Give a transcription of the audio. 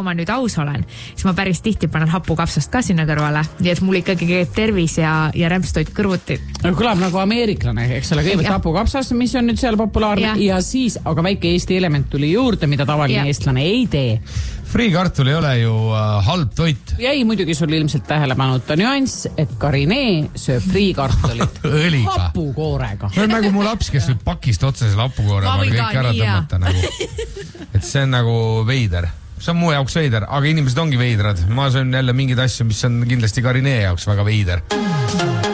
ma nüüd aus olen, siis ma päris tihti panen hapukapsast ka sinna kõrvale, nii et mul ikkagi käib tervis ja rämpstoit kõrvuti. Kõlab nagu ameeriklane, eks ole, kõigepealt hapukapsas, mis on nüüd seal populaarne ja siis, aga väike Eesti element tuli juurde, mida tavaline eestlane ei tee. Friikartul ei ole ju halb toit. Jäi muidugi sul ilmselt tähelepanuta nüanss, et Karine sööb friikartulit hapukoorega. See on nagu mu laps, kes võib pakist otsa selle hapukoore kõik ära tõmmata nagu. Et see on nagu veider. See on mu jaoks veider, aga inimesed ongi veidrad. Ma söön jälle mingeid asju, mis on kindlasti Karine jaoks väga veider.